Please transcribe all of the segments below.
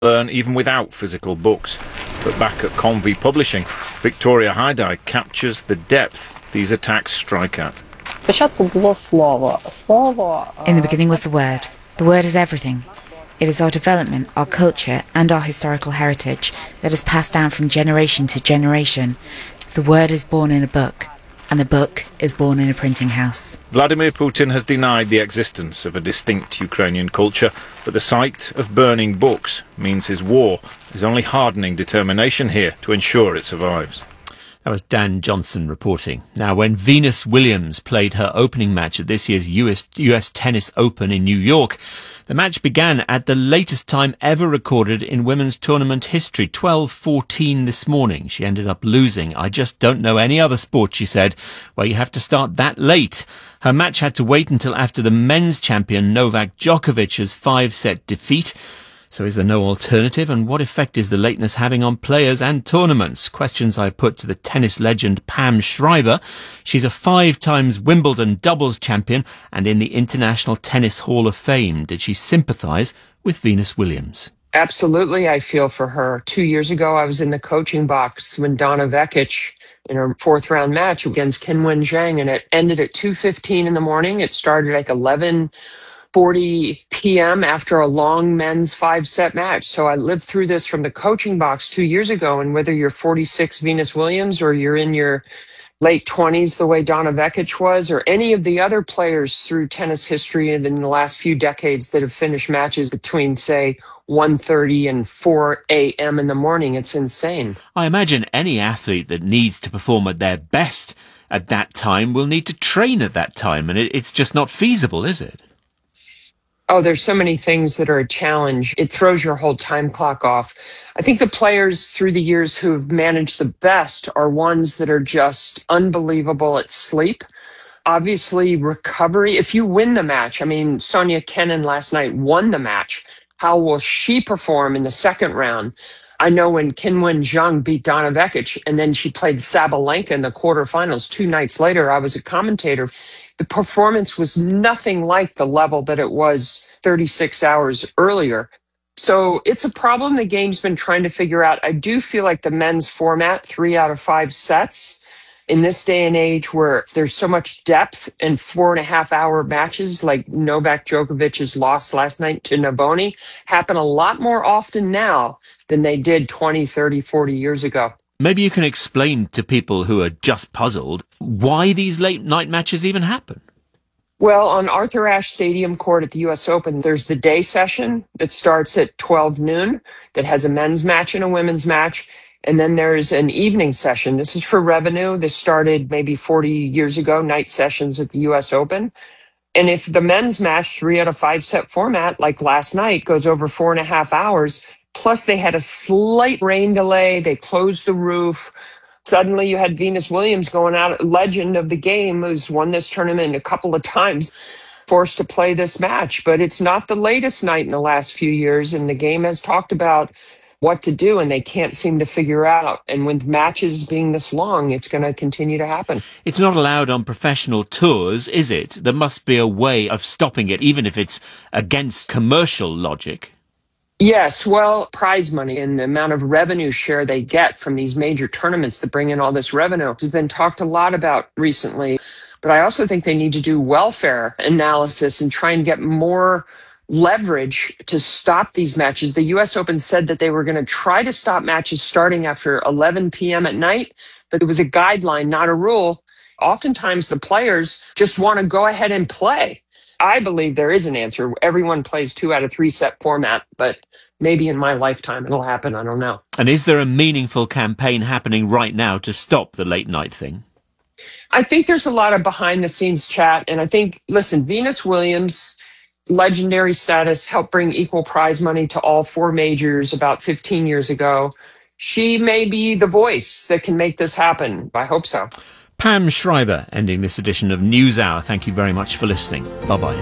learn even without physical books. But back at Convy Publishing, Victoria Haidai captures the depth these attacks strike at. In the beginning was the word. The word is everything. It is our development, our culture, and our historical heritage that is passed down from generation to generation. The word is born in a book, and the book is born in a printing house. Vladimir Putin has denied the existence of a distinct Ukrainian culture, but the sight of burning books means his war is only hardening determination here to ensure it survives. That was Dan Johnson reporting. Now, when Venus Williams played her opening match at this year's US Tennis Open in New York, the match began at the latest time ever recorded in women's tournament history, 12:14 this morning. She ended up losing. "I just don't know any other sport," she said, "where you have to start that late." Her match had to wait until after the men's champion Novak Djokovic's 5-set defeat. So is there no alternative, and what effect is the lateness having on players and tournaments? Questions I put to the tennis legend Pam Shriver. She's a 5-times Wimbledon doubles champion and in the International Tennis Hall of Fame. Did she sympathise with Venus Williams? Absolutely, I feel for her. 2 years ago, I was in the coaching box when Donna Vekic in her 4th-round match against Qinwen Zhang, and it ended at 2:15 in the morning. It started like 11:40 p.m. after a long men's 5-set match. So I lived through this from the coaching box 2 years ago. And whether you're 46 Venus Williams or you're in your late 20s the way Donna Vekic was, or any of the other players through tennis history and in the last few decades that have finished matches between, say, 1:30 and 4 a.m. in the morning, it's insane. I imagine any athlete that needs to perform at their best at that time will need to train at that time, and it's just not feasible, is it? Oh, there's so many things that are a challenge. It throws your whole time clock off. I think the players through the years who've managed the best are ones that are just unbelievable at sleep. Obviously, recovery. If you win the match, I mean, Sonia Kenin last night won the match. How will she perform in the second round? I know when Qinwen Zhang beat Donna Vekic and then she played Sabalenka in the quarterfinals 2 nights later, I was a commentator. The performance was nothing like the level that it was 36 hours earlier. So it's a problem the game's been trying to figure out. I do feel like the men's format, 3 out of 5 sets, in this day and age where there's so much depth in 4.5-hour matches like Novak Djokovic's loss last night to Naboni, happen a lot more often now than they did 20, 30, 40 years ago. Maybe you can explain to people who are just puzzled why these late-night matches even happen. Well, on Arthur Ashe Stadium court at the U.S. Open, there's the day session that starts at 12 noon that has a men's match and a women's match. And then there's an evening session. This is for revenue. This started maybe 40 years ago, night sessions at the U.S. Open. And if the men's match, 3 out of 5 set format, like last night, goes over 4.5 hours, plus they had a slight rain delay, they closed the roof. Suddenly you had Venus Williams going out, legend of the game, who's won this tournament a couple of times, forced to play this match. But it's not the latest night in the last few years, and the game has talked about what to do, and they can't seem to figure out. And with matches being this long, it's going to continue to happen. It's not allowed on professional tours, is it? There must be a way of stopping it, even if it's against commercial logic. Yes, well, prize money and the amount of revenue share they get from these major tournaments that bring in all this revenue has been talked a lot about recently. But I also think they need to do welfare analysis and try and get more leverage to stop these matches. The U.S. Open said that they were going to try to stop matches starting after 11 p.m. at night, but it was a guideline, not a rule. Oftentimes the players just want to go ahead and play. I believe there is an answer. Everyone plays 2 out of 3 set format, but maybe in my lifetime it'll happen. I don't know. And is there a meaningful campaign happening right now to stop the late night thing? I think there's a lot of behind the scenes chat. And I think, listen, Venus Williams, legendary status, helped bring equal prize money to all 4 majors about 15 years ago. She may be the voice that can make this happen. I hope so. Pam Shriver ending this edition of NewsHour. Thank you very much for listening. Bye-bye.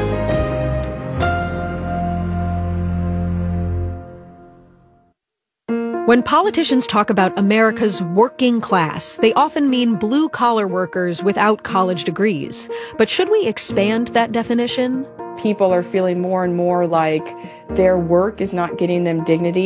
When politicians talk about America's working class, they often mean blue-collar workers without college degrees. But should we expand that definition? people are feeling more and more like their work is not getting them dignity.